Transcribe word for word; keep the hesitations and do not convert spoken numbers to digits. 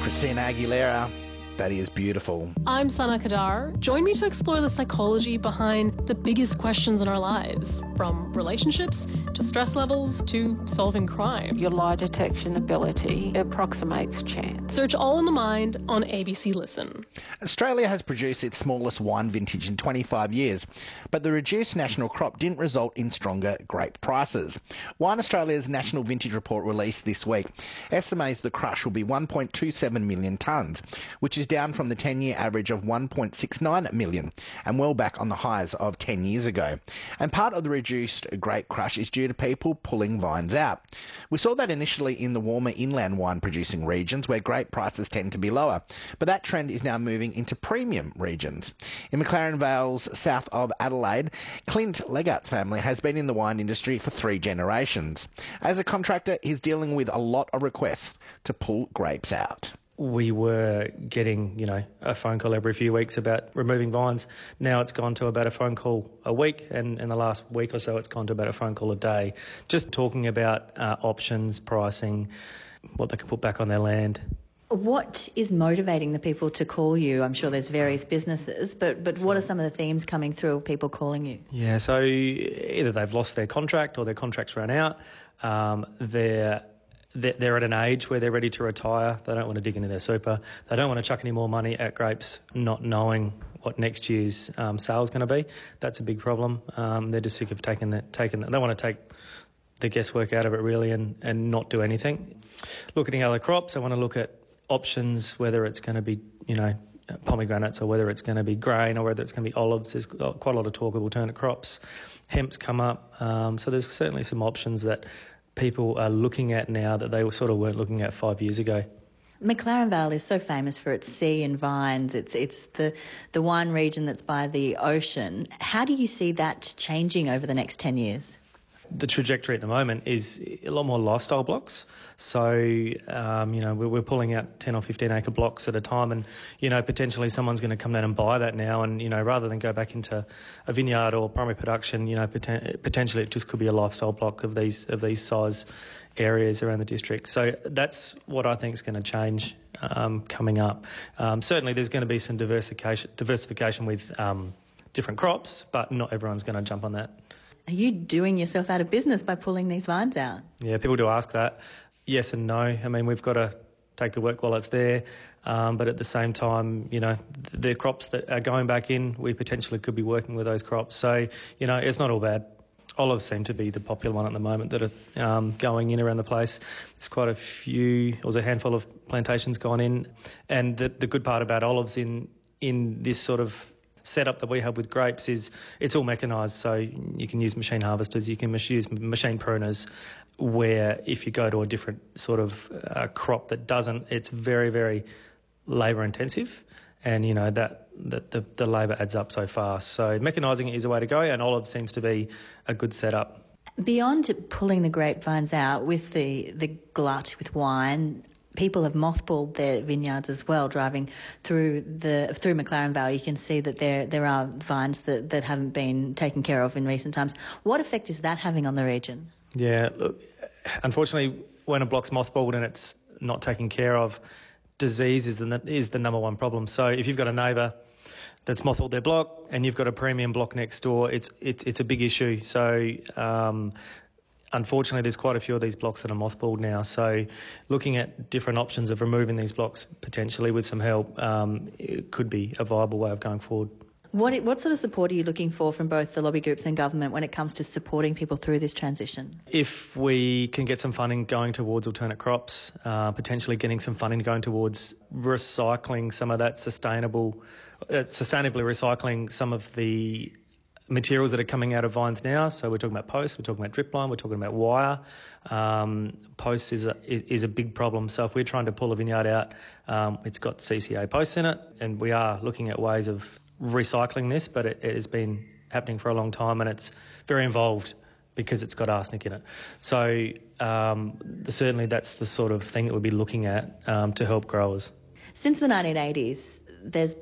Christina Aguilera, that is beautiful. I'm Sana Kadar. Join me to explore the psychology behind the biggest questions in our lives, from relationships to stress levels to solving crime. Your lie detection ability approximates chance. Search All in the Mind on A B C Listen. Australia has produced its smallest wine vintage in twenty-five years, but the reduced national crop didn't result in stronger grape prices. Wine Australia's National Vintage Report released this week estimates the crush will be one point two seven million tonnes, which is down from the ten-year average of one point six nine million and well back on the highs of ten years ago. And part of the reduced grape crush is due to people pulling vines out. We saw that initially in the warmer inland wine-producing regions where grape prices tend to be lower, but that trend is now moving into premium regions. In McLaren Vale's south of Adelaide, Clint Legart's family has been in the wine industry for three generations. As a contractor, he's dealing with a lot of requests to pull grapes out. We were getting, you know, a phone call every few weeks about removing vines. Now it's gone to about a phone call a week, and in the last week or so it's gone to about a phone call a day. Just talking about uh, options, pricing, what they can put back on their land. What is motivating the people to call you? I'm sure there's various businesses, but but what are some of the themes coming through of people calling you? Yeah, so either they've lost their contract or their contract's run out. Um, they're They're at an age where they're ready to retire. They don't want to dig into their super. They don't want to chuck any more money at grapes, not knowing what next year's um, sale is going to be. That's a big problem. Um, they're just sick of taking that. Taking that. They want to take the guesswork out of it, really, and, and not do anything. Looking at other crops, they want to look at options, whether it's going to be, you know, pomegranates or whether it's going to be grain or whether it's going to be olives. There's quite a lot of talk of alternate crops. Hemp's come up. Um, so there's certainly some options that people are looking at now that they sort of weren't looking at five years ago. McLaren Vale is so famous for its sea and vines. It's it's the, the wine region that's by the ocean. How do you see that changing over the next ten years? The trajectory at the moment is a lot more lifestyle blocks. So, um, you know, we're, we're pulling out ten or fifteen acre blocks at a time, and, you know, potentially someone's going to come down and buy that now, and, you know, rather than go back into a vineyard or primary production, you know, poten- potentially it just could be a lifestyle block of these of these size areas around the district. So that's what I think is going to change um, coming up. Um, certainly there's going to be some diversification, diversification with um, different crops, but not everyone's going to jump on that. Are you doing yourself out of business by pulling these vines out? Yeah, people do ask that. Yes and no. I mean, we've got to take the work while it's there, um, but at the same time, you know, the, the crops that are going back in, we potentially could be working with those crops. So, you know, it's not all bad. Olives seem to be the popular one at the moment that are um, going in around the place. There's quite a few, there was a handful of plantations gone in, and the, the good part about olives in in this sort of setup that we have with grapes is it's all mechanised, so you can use machine harvesters, you can use machine pruners, where if you go to a different sort of uh, crop that doesn't, it's very, very labour intensive, and, you know, that, that the, the labour adds up so fast. So mechanising is a way to go, and olive seems to be a good setup. Beyond pulling the grapevines out with the, the glut with wine, people have mothballed their vineyards as well. Driving through the through McLaren Vale, you can see that there there are vines that, that haven't been taken care of in recent times. What effect is that having on the region? Yeah, look, unfortunately, when a block's mothballed and it's not taken care of, disease is the, is the number one problem. So if you've got a neighbour that's mothballed their block and you've got a premium block next door, it's it's it's a big issue. So um, unfortunately, there's quite a few of these blocks that are mothballed now. So looking at different options of removing these blocks potentially with some help, um, it could be a viable way of going forward. What what sort of support are you looking for from both the lobby groups and government when it comes to supporting people through this transition? If we can get some funding going towards alternate crops, uh, potentially getting some funding going towards recycling some of that sustainable, uh, sustainably recycling some of the materials that are coming out of vines now. So we're talking about posts, we're talking about drip line, we're talking about wire. Um, posts is a, is, is a big problem. So if we're trying to pull a vineyard out, um, it's got C C A posts in it, and we are looking at ways of recycling this, but it, it has been happening for a long time, and it's very involved because it's got arsenic in it. So um, certainly that's the sort of thing that we'll be looking at um, to help growers. Since the nineteen eighties, there's